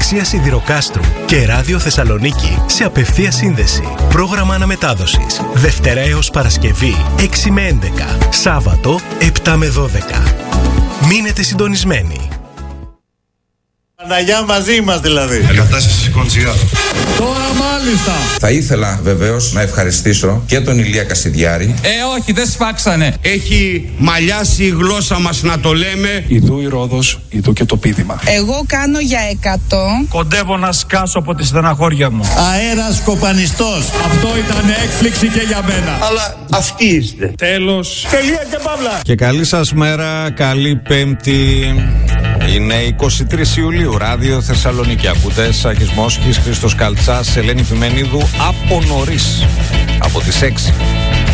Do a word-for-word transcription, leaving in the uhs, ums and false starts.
Δεξία Σιδηροκάστρου και Ράδιο Θεσσαλονίκη σε απευθεία σύνδεση. Πρόγραμμα αναμετάδοσης Δευτέρα έως Παρασκευή έξι με έντεκα, Σάββατο επτά με δώδεκα. Μείνετε συντονισμένοι. Παναγιά μαζί μας δηλαδή. Κατάσταση σηκώνει τσιγάρο. Τώρα μάλιστα. Θα ήθελα βεβαίως να ευχαριστήσω και τον Ηλία Κασιδιάρη. Ε, όχι, δεν σφάξανε. Έχει μαλλιάσει η γλώσσα μας να το λέμε. Ιδού η Ρόδος, ιδού και το πείδημα. Εγώ κάνω για εκατό. Κοντεύω να σκάσω από τη στεναχώρια μου. Αέρας κοπανιστός. Αυτό ήταν έκπληξη και για μένα. Αλλά αυτοί είστε. Τέλος. Τελεία και παύλα. Και καλή σας μέρα, καλή Πέμπτη. Είναι είκοσι τρεις Ιουλίου, Ράδιο Θεσσαλονίκη. Ακούτε Σάκης Μόσχης, Χρήστος Καλτσάς, Ελένη Πιμενίδου από νωρίς, από τις έξι.